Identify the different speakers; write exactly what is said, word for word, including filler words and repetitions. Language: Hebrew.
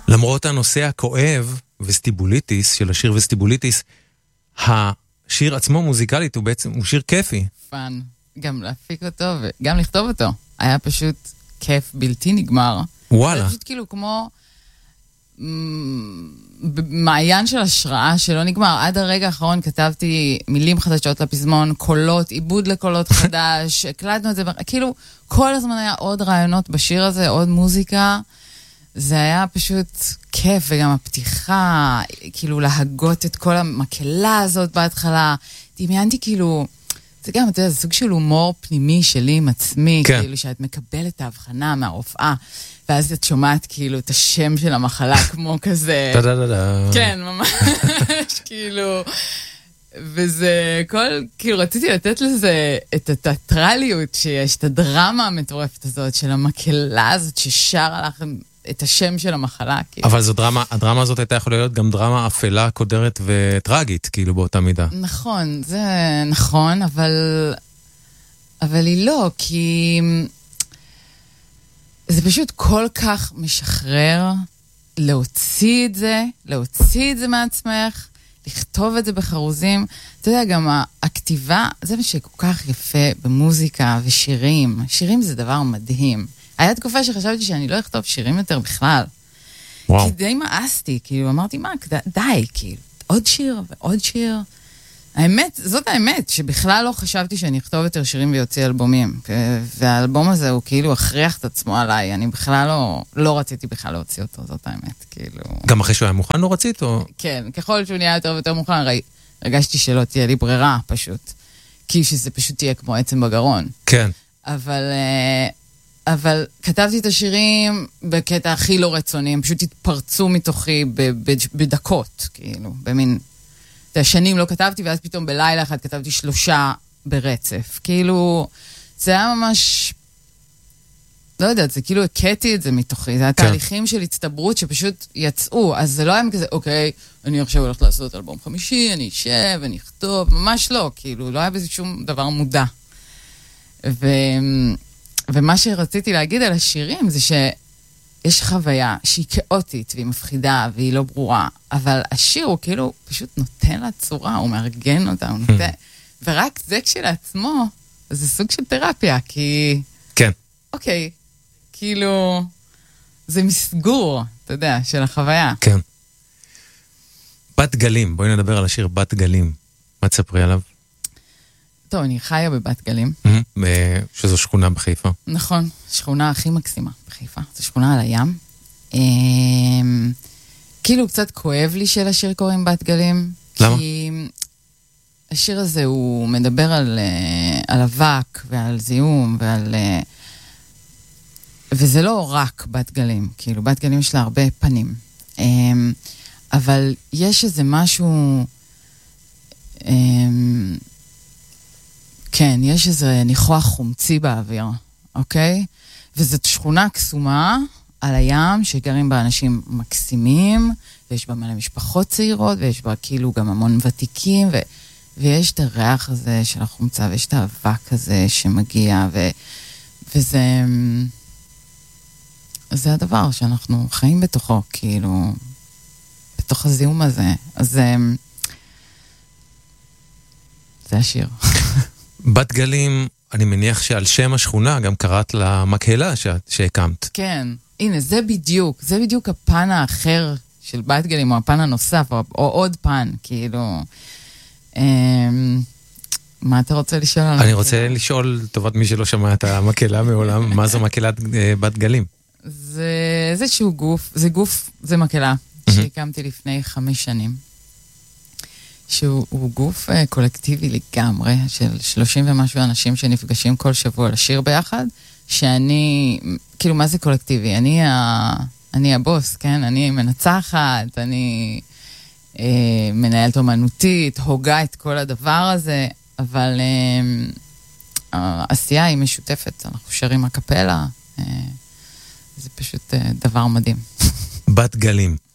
Speaker 1: למרות הנושא הכואב וסטיבוליטיס, של השיר וסטיבוליטיס, השיר עצמו מוזיקלית הוא בעצם, הוא שיר כיפי.
Speaker 2: פן, גם להפיק אותו וגם לכתוב אותו. היה פשוט כיף בלתי נגמר.
Speaker 1: וואלה.
Speaker 2: זה פשוט כאילו כמו מעיין של השראה שלא נגמר. עד הרגע האחרון כתבתי מילים חדשות לפזמון, קולות, עיבוד לקולות חדש, הקלטנו את זה, כאילו כל הזמן היה עוד רעיונות בשיר הזה, עוד מוזיקה. זה היה פשוט כיף, וגם הפתיחה, כאילו להגות את כל המקהלה הזאת בהתחלה. דמיינתי כאילו, זה גם, אתה יודע, זה סוג של הומור פנימי שלי עם עצמי, כן. כאילו שאת מקבלת את ההבחנה מהרופאה, ואז את שומעת כאילו את השם של המחלה כמו כזה.
Speaker 1: טה-טה-טה-טה.
Speaker 2: כן, ממש, כאילו, וזה כל, כאילו רציתי לתת לזה את התיאטרליות שיש, את הדרמה המטורפת הזאת של המקהלה הזאת ששרה לכם את השם של המחלה. כאילו.
Speaker 1: אבל זו דרמה, הדרמה הזאת הייתה יכולה להיות גם דרמה אפלה, קודרת וטרגית, כאילו באותה מידה.
Speaker 2: נכון, זה נכון, אבל, אבל היא לא, כי זה פשוט כל כך משחרר להוציא את זה, להוציא את זה מעצמך, לכתוב את זה בחרוזים. אתה יודע, גם הכתיבה, זה מה שכל כך יפה במוזיקה ושירים. שירים זה דבר מדהים. היה תקופה שחשבתי שאני לא אכתוב שירים יותר בכלל. וואו. כי די מאסתי, כאילו, אמרתי, מה, די, כאילו, עוד שיר ועוד שיר. האמת, זאת האמת, שבכלל לא חשבתי שאני אכתוב יותר שירים ויוציא אלבומים. והאלבום הזה הוא כאילו הכריח את עצמו עליי. אני בכלל לא, לא רציתי בכלל להוציא אותו, זאת האמת, כאילו.
Speaker 1: גם אחרי שהוא היה מוכן לא רצית, או?
Speaker 2: כן, ככל שהוא נהיה יותר ויותר מוכן, הרגשתי שלא תהיה לי ברירה, פשוט. כי שזה פשוט תהיה כמו עצם בגרון.
Speaker 1: כן.
Speaker 2: אבל... אבל כתבתי את השירים בקטע הכי לא רצוני, הם פשוט התפרצו מתוכי בדקות, כאילו, במין... את השנים לא כתבתי, ואז פתאום בלילה אחד כתבתי שלושה ברצף. כאילו, זה היה ממש... לא יודעת, זה כאילו הקטי את זה מתוכי, זה היה תהליכים של הצטברות שפשוט יצאו, אז זה לא היה כזה, אוקיי, אני עכשיו הולכת לעשות אלבום חמישי, אני אשב, אני אכתוב, ממש לא, כאילו, לא היה בזה שום דבר מודע. ו... ומה שרציתי להגיד על השירים זה שיש חוויה שהיא כאוטית והיא מפחידה והיא לא ברורה, אבל השיר הוא כאילו פשוט נותן לה צורה, הוא מארגן אותה, הוא נותן... ורק זה כשלעצמו, זה סוג של תרפיה, כי...
Speaker 1: כן.
Speaker 2: אוקיי, כאילו... זה מסגור, אתה יודע, של החוויה.
Speaker 1: כן. בת גלים, בואי נדבר על השיר בת גלים. מה תספרי עליו?
Speaker 2: טוב, אני חיה בבת גלים.
Speaker 1: שזו שכונה בחיפה.
Speaker 2: נכון, שכונה הכי מקסימה בחיפה. זו שכונה על הים. כאילו קצת כואב לי של השיר קוראים בת גלים.
Speaker 1: למה?
Speaker 2: כי השיר הזה הוא מדבר על, על אבק ועל זיהום ועל... וזה לא רק בת גלים. כאילו, בת גלים יש לה הרבה פנים. אבל יש איזה משהו... כן, יש איזה ניחוח חומצי באוויר, אוקיי? וזאת שכונה קסומה על הים, שגרים בה אנשים מקסימים, ויש בה מלא משפחות צעירות, ויש בה כאילו גם המון ותיקים, ו... ויש את הריח הזה של החומצה, ויש את האבק הזה שמגיע, ו... וזה... זה הדבר שאנחנו חיים בתוכו, כאילו, בתוך הזיהום הזה. אז זה השיר.
Speaker 1: בת גלים, אני מניח שעל שם השכונה גם קראת למקהלה שהקמת.
Speaker 2: כן, הנה, זה בדיוק, זה בדיוק הפן האחר של בת גלים, או הפן הנוסף, או, או עוד פן, כאילו... אמ, מה אתה רוצה לשאול?
Speaker 1: אני רוצה לשאול, לטובת מי שלא שמע את המקהלה מעולם, מה זו מקהלת בת גלים?
Speaker 2: זה איזשהו גוף, זה גוף, זה מקהלה, שהקמתי לפני חמש שנים. שהוא גוף קולקטיבי לגמרי, של שלושים ומשהו אנשים שנפגשים כל שבוע לשיר ביחד, שאני, כאילו, מה זה קולקטיבי? אני, ה, אני הבוס, כן? אני מנצחת, אני אה, מנהלת אומנותית, הוגה את כל הדבר הזה, אבל אה, העשייה היא משותפת, אנחנו שרים הקפלה, אה, זה פשוט אה, דבר מדהים.
Speaker 1: בת גלים.